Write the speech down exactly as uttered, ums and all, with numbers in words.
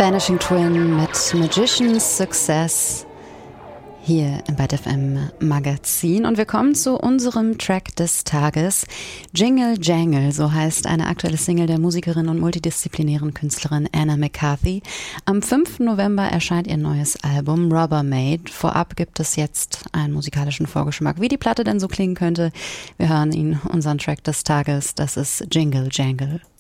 Vanishing Twin mit Magician's Success hier im Byte F M Magazin. Und wir kommen zu unserem Track des Tages. Jingle Jangle, so heißt eine aktuelle Single der Musikerin und multidisziplinären Künstlerin Anna McCarthy. Am fünften November erscheint ihr neues Album Rubbermaid. Vorab gibt es jetzt einen musikalischen Vorgeschmack, wie die Platte denn so klingen könnte. Wir hören ihn, unseren Track des Tages. Das ist Jingle Jangle.